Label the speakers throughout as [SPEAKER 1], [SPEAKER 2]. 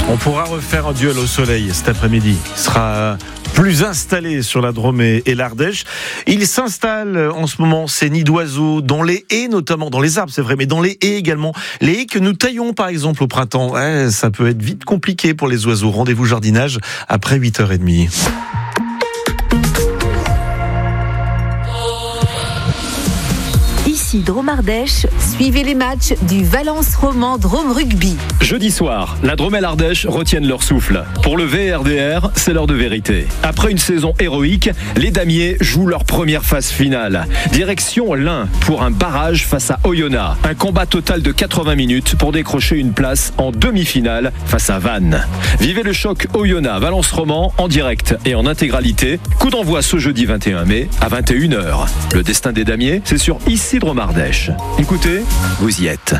[SPEAKER 1] On pourra refaire un duel au soleil cet après-midi. Il sera plus installé sur la Drôme et l'Ardèche. Il s'installe en ce moment ces nids d'oiseaux dans les haies, notamment dans les arbres, c'est vrai, mais dans les haies également. Les haies que nous taillons par exemple au printemps. Ça peut être vite compliqué pour les oiseaux. Rendez-vous jardinage après 8h30.
[SPEAKER 2] Ici Drôme-Ardèche, suivez les matchs du Valence Roman Drôme Rugby.
[SPEAKER 3] Jeudi soir, la Drôme et l'Ardèche retiennent leur souffle. Pour le VRDR, c'est l'heure de vérité. Après une saison héroïque, les Damiers jouent leur première phase finale. Direction l'Ain pour un barrage face à Oyonnax. Un combat total de 80 minutes pour décrocher une place en demi-finale face à Vannes. Vivez le choc Oyonnax-Valence Roman en direct et en intégralité. Coup d'envoi ce jeudi 21 mai à 21h. Le destin des Damiers, c'est sur Ici Drôme-Ardèche. Écoutez, vous y êtes.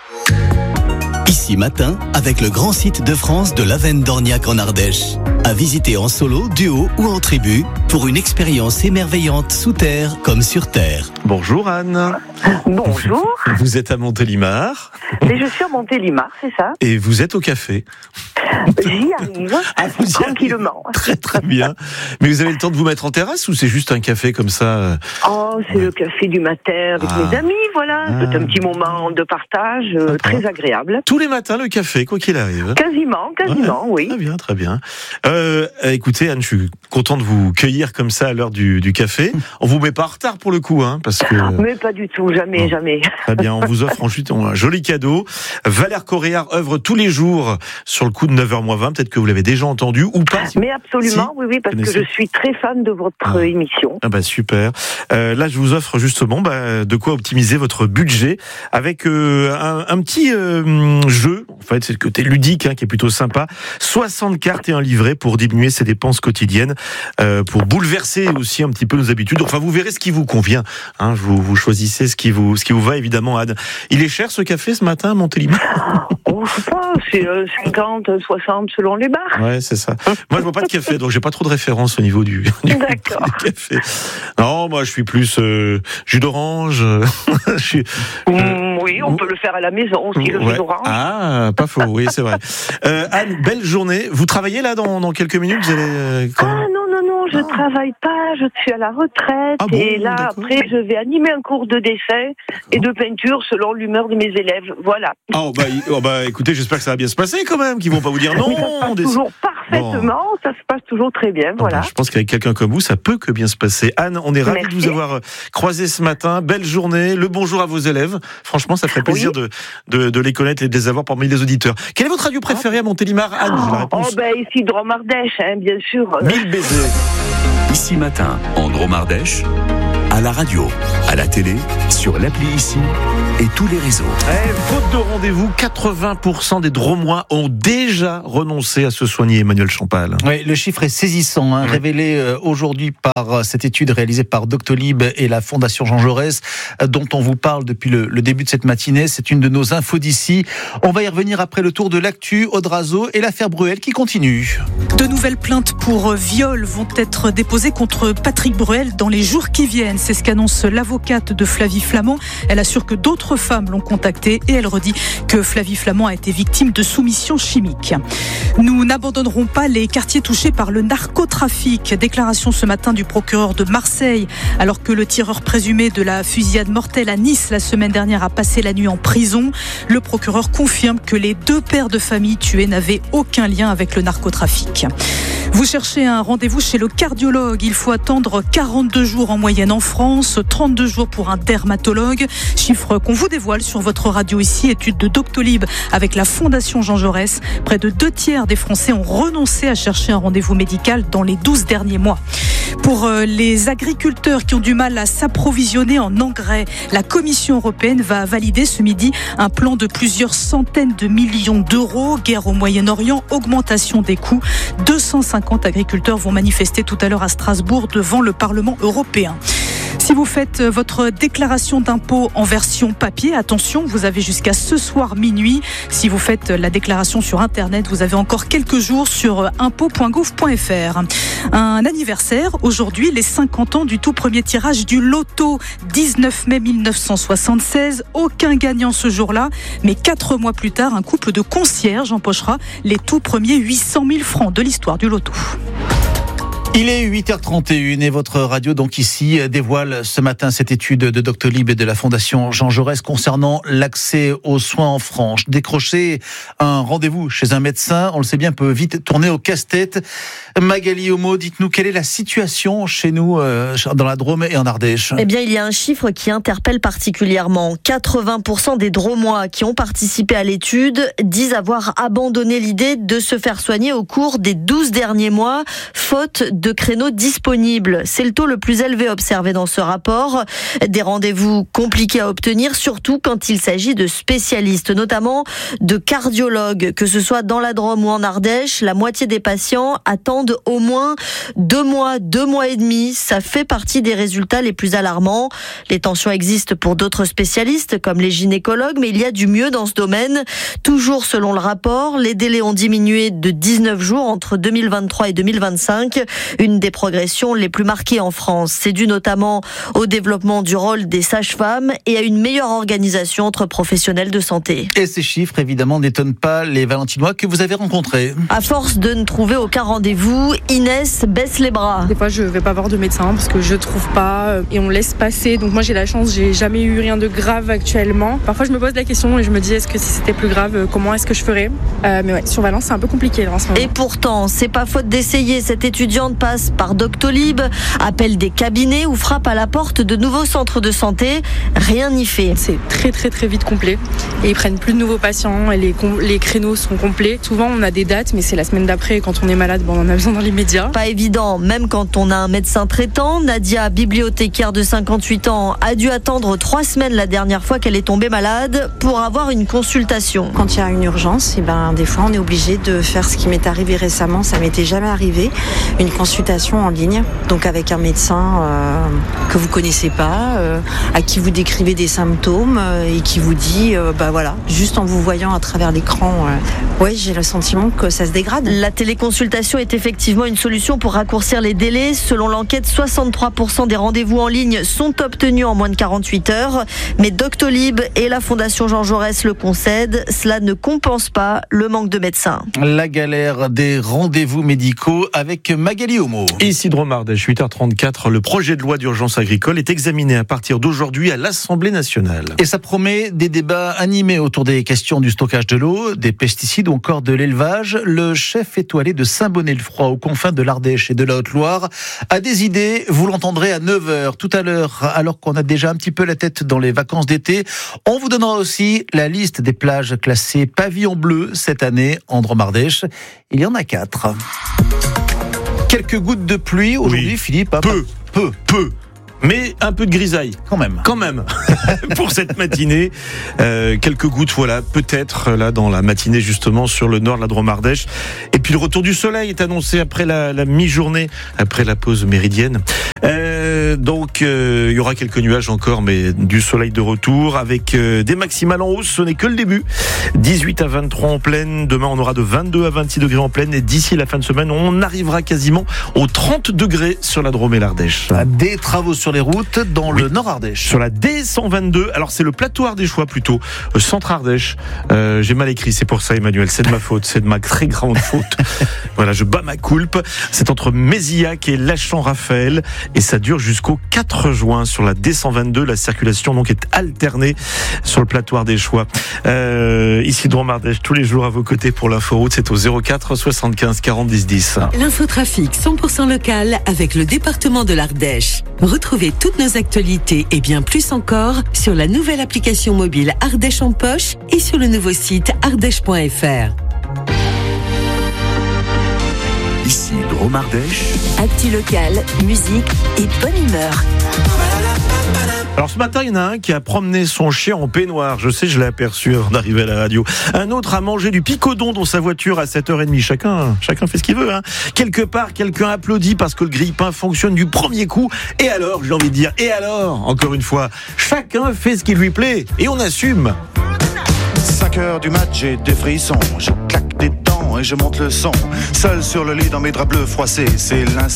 [SPEAKER 4] Ici matin, avec le grand site de France de l'Avenne d'Orniac en Ardèche. À visiter en solo, duo ou en tribu pour une expérience émerveillante sous terre comme sur terre.
[SPEAKER 1] Bonjour Anne.
[SPEAKER 5] Bonjour.
[SPEAKER 1] Vous êtes à Montélimar.
[SPEAKER 5] Et je suis à Montélimar, c'est ça.
[SPEAKER 1] Et vous êtes au café.
[SPEAKER 5] J'y arrive, tranquillement.
[SPEAKER 1] Très très bien. Mais vous avez le temps de vous mettre en terrasse ou c'est juste un café comme ça?
[SPEAKER 5] Oh, c'est le café du matin avec mes amis, voilà. C'est un petit moment de partage très agréable.
[SPEAKER 1] Tous les matins le café, quoi qu'il arrive.
[SPEAKER 5] Quasiment, oui.
[SPEAKER 1] Très bien. Écoutez Anne, je suis content de vous cueillir comme ça à l'heure du café. On vous met pas en retard pour le coup, parce que.
[SPEAKER 5] Mais pas du tout, jamais.
[SPEAKER 1] Très bien, on vous offre ensuite un joli cadeau. Valère Coréard œuvre tous les jours sur le coup de 9h20. Peut-être que vous l'avez déjà entendu ou pas.
[SPEAKER 5] Mais absolument, oui, parce que je suis très fan de votre émission.
[SPEAKER 1] Super. Là, je vous offre justement de quoi optimiser votre budget avec un petit jeu. En fait, c'est le côté ludique qui est plutôt sympa. 60 cartes et un livret pour diminuer ses dépenses quotidiennes, pour bouleverser aussi un petit peu nos habitudes. Enfin, vous verrez ce qui vous convient. Vous choisissez ce qui vous va, évidemment, Anne. Il est cher ce café ce matin à Montélimar?
[SPEAKER 5] Je sais pas, c'est 50, 60 selon les bars.
[SPEAKER 1] Ouais, c'est ça. Moi, je bois pas de café, donc j'ai pas trop de référence au niveau du café. Non, moi, je suis plus jus d'orange.
[SPEAKER 5] Oui, on peut le faire à la maison aussi, le jus d'orange.
[SPEAKER 1] Ah, pas faux, oui, c'est vrai. Anne, belle journée. Vous travaillez là dans quelques minutes? Vous allez
[SPEAKER 5] non, je travaille pas, je suis à la retraite et là après je vais animer un cours de dessin et de peinture selon l'humeur de mes élèves, voilà.
[SPEAKER 1] Écoutez, j'espère que ça va bien se passer quand même, qu'ils vont pas vous dire non.
[SPEAKER 5] Mais ça se passe toujours parfaitement, ça se passe toujours très bien, voilà.
[SPEAKER 1] Je pense qu'avec quelqu'un comme vous, ça peut que bien se passer. Anne, on est ravis de vous avoir croisé ce matin, belle journée, le bonjour à vos élèves. Franchement, ça ferait plaisir de les connaître et de les avoir parmi les auditeurs. Quelle est votre radio préférée à Montélimar, Anne? J'ai la réponse.
[SPEAKER 5] Ici Drôme-Ardèche, bien sûr.
[SPEAKER 1] 1000 baisers.
[SPEAKER 4] Ici matin, en Drôme-Ardèche, à la radio, à la télé, sur l'appli Ici et tous les réseaux.
[SPEAKER 1] Faute de rendez-vous, 80% des Drômois ont déjà renoncé à se soigner, Emmanuel Champal.
[SPEAKER 6] Oui, le chiffre est saisissant, révélé aujourd'hui par cette étude réalisée par Doctolib et la Fondation Jean Jaurès, dont on vous parle depuis le début de cette matinée. C'est une de nos infos d'ici. On va y revenir après le tour de l'actu, Audrazo et l'affaire Bruel qui continue.
[SPEAKER 7] De nouvelles plaintes pour viol vont être déposées contre Patrick Bruel dans les jours qui viennent. C'est ce qu'annonce l'avocate de Flavie Flament. Elle assure que d'autres femmes l'ont contactée et elle redit que Flavie Flament a été victime de soumission chimique. Nous n'abandonnerons pas les quartiers touchés par le narcotrafic. Déclaration ce matin du procureur de Marseille, alors que le tireur présumé de la fusillade mortelle à Nice la semaine dernière a passé la nuit en prison. Le procureur confirme que les 2 pères de famille tués n'avaient aucun lien avec le narcotrafic. Vous cherchez un rendez-vous chez le cardiologue. Il faut attendre 42 jours en moyenne en France, 32 jours pour un dermatologue. Chiffre qu'on vous dévoile sur votre radio ici, étude de Doctolib avec la Fondation Jean Jaurès. Près de 2/3 des Français ont renoncé à chercher un rendez-vous médical dans les 12 derniers mois. Pour les agriculteurs qui ont du mal à s'approvisionner en engrais, la Commission européenne va valider ce midi un plan de plusieurs centaines de millions d'euros. Guerre au Moyen-Orient, augmentation des coûts. 250 agriculteurs vont manifester tout à l'heure à Strasbourg devant le Parlement européen. Si vous faites votre déclaration d'impôt en version papier, attention, vous avez jusqu'à ce soir minuit. Si vous faites la déclaration sur Internet, vous avez encore quelques jours sur impôt.gouv.fr. Un anniversaire Aujourd'hui, les 50 ans du tout premier tirage du loto. 19 mai 1976, aucun gagnant ce jour-là. Mais 4 mois plus tard, un couple de concierges empochera les tout premiers 800 000 francs de l'histoire du loto.
[SPEAKER 6] Il est 8h31 et votre radio donc ici dévoile ce matin cette étude de Doctolib et de la Fondation Jean Jaurès concernant l'accès aux soins en France. Décrocher un rendez-vous chez un médecin, on le sait bien, peut vite tourner au casse-tête. Magali Homo, dites-nous quelle est la situation chez nous dans la Drôme et en Ardèche.
[SPEAKER 8] Eh bien, il y a un chiffre qui interpelle particulièrement. 80% des Drômois qui ont participé à l'étude disent avoir abandonné l'idée de se faire soigner au cours des 12 derniers mois, faute de créneaux disponibles. C'est le taux le plus élevé observé dans ce rapport. Des rendez-vous compliqués à obtenir, surtout quand il s'agit de spécialistes, notamment de cardiologues. Que ce soit dans la Drôme ou en Ardèche, la moitié des patients attendent au moins 2 mois et demi. Ça fait partie des résultats les plus alarmants. Les tensions existent pour d'autres spécialistes, comme les gynécologues, mais il y a du mieux dans ce domaine. Toujours selon le rapport, les délais ont diminué de 19 jours entre 2023 et 2025. Une des progressions les plus marquées en France. C'est dû notamment au développement du rôle des sages-femmes et à une meilleure organisation entre professionnels de santé.
[SPEAKER 6] Et ces chiffres, évidemment, n'étonnent pas les Valentinois que vous avez rencontrés.
[SPEAKER 8] À force de ne trouver aucun rendez-vous, Inès baisse les bras.
[SPEAKER 9] Des fois, je ne vais pas voir de médecin parce que je ne trouve pas et on laisse passer. Donc moi, j'ai la chance, j'ai jamais eu rien de grave actuellement. Parfois, je me pose la question et je me dis, est-ce que si c'était plus grave, comment est-ce que je ferais ? Mais ouais, sur Valence, c'est un peu compliqué là, en ce moment.
[SPEAKER 8] Et pourtant, c'est pas faute d'essayer. Cette étudiante passe par Doctolib, appelle des cabinets ou frappe à la porte de nouveaux centres de santé. Rien n'y fait.
[SPEAKER 9] C'est très vite complet et ils prennent plus de nouveaux patients et les créneaux sont complets. Souvent on a des dates mais c'est la semaine d'après et quand on est malade, on en a besoin dans l'immédiat.
[SPEAKER 8] Pas évident, même quand on a un médecin traitant. Nadia, bibliothécaire de 58 ans, a dû attendre 3 semaines la dernière fois qu'elle est tombée malade pour avoir une consultation.
[SPEAKER 10] Quand il y a une urgence, des fois on est obligé de faire ce qui m'est arrivé récemment, ça m'était jamais arrivé, une consultation en ligne, donc avec un médecin que vous connaissez pas, à qui vous décrivez des symptômes et qui vous dit, juste en vous voyant à travers l'écran, j'ai le sentiment que ça se dégrade.
[SPEAKER 8] La téléconsultation est effectivement une solution pour raccourcir les délais. Selon l'enquête, 63% des rendez-vous en ligne sont obtenus en moins de 48 heures. Mais Doctolib et la Fondation Jean Jaurès le concèdent, cela ne compense pas le manque de médecins.
[SPEAKER 6] La galère des rendez-vous médicaux avec Magali Homo.
[SPEAKER 1] Ici Drôme Ardèche, 8h34, le projet de loi d'urgence agricole est examiné à partir d'aujourd'hui à l'Assemblée nationale.
[SPEAKER 6] Et ça promet des débats animés autour des questions du stockage de l'eau, des pesticides ou encore de l'élevage. Le chef étoilé de Saint-Bonnet-le-Froid, aux confins de l'Ardèche et de la Haute-Loire, a des idées. Vous l'entendrez à 9h tout à l'heure, alors qu'on a déjà un petit peu la tête dans les vacances d'été. On vous donnera aussi la liste des plages classées pavillon bleu cette année en Drôme-Ardèche. Il y en a 4. Quelques gouttes de pluie aujourd'hui, Philippe.
[SPEAKER 1] Peu. Mais un peu de grisaille. Quand même. Pour cette matinée. Quelques gouttes, peut-être là dans la matinée justement sur le nord de la Drôme-Ardèche. Et puis le retour du soleil est annoncé après la mi-journée, après la pause méridienne. Donc il y aura quelques nuages encore, mais du soleil de retour avec des maximales en hausse. Ce n'est que le début. 18 à 23 en pleine. Demain, on aura de 22 à 26 degrés en pleine. Et d'ici la fin de semaine, on arrivera quasiment aux 30 degrés sur la Drôme et l'Ardèche.
[SPEAKER 6] Des travaux sur les routes dans le Nord Ardèche.
[SPEAKER 1] Sur la D122, alors c'est le plateau ardéchois plutôt, centre Ardèche. J'ai mal écrit, c'est pour ça Emmanuel, c'est de ma faute, c'est de ma très grande faute. Voilà, je bats ma coulpe. C'est entre Mézillac et Lachamp-Raphaël et ça dure jusqu'au 4 juin sur la D122. La circulation donc est alternée sur le plateau ardéchois. Ici Drôme Ardèche, tous les jours à vos côtés pour l'inforoute, c'est au 04 75 40 10 10.
[SPEAKER 11] L'infotrafic 100% local avec le département de l'Ardèche. Retrouvez toutes nos actualités et bien plus encore sur la nouvelle application mobile Ardèche en poche et sur le nouveau site ardèche.fr.
[SPEAKER 4] Ici Drôme Ardèche.
[SPEAKER 2] Actu local, musique et bonne humeur.
[SPEAKER 1] Alors ce matin, il y en a un qui a promené son chien en peignoir. Je sais, je l'ai aperçu avant d'arriver à la radio. Un autre a mangé du picodon dans sa voiture à 7h30. Chacun fait ce qu'il veut. Quelque part, quelqu'un applaudit parce que le grille-pain fonctionne du premier coup. Et alors, j'ai envie de dire, encore une fois, chacun fait ce qui lui plaît. Et on assume.
[SPEAKER 12] 5h du match, j'ai des frissons. Je claque des dents et je monte le son. Seul sur le lit dans mes draps bleus froissés, c'est l'instant.